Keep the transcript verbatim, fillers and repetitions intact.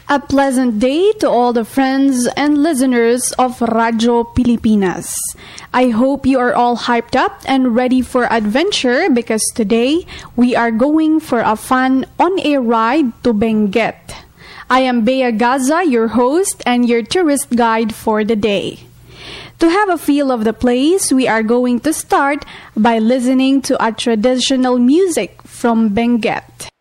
A pleasant day to all the friends and listeners of Radyo Pilipinas. I hope you are all hyped up and ready for adventure because today we are going for a fun on-air ride to Benguet. I am Bea Gaza, your host and your tourist guide for the day. To have a feel of the place, we are going to start by listening to a traditional music from Benguet.